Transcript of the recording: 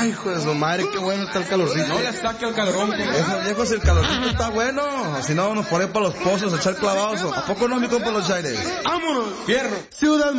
Ay, hijo de su madre, qué bueno está el calorcito. No le saque el calorón. Eso, viejos, el calorcito está bueno. Si no, nos ponemos para los pozos a echar clavados. ¿A poco no, mi compa Los Chaires? ¡Vámonos! ¡Fierro! Ciudad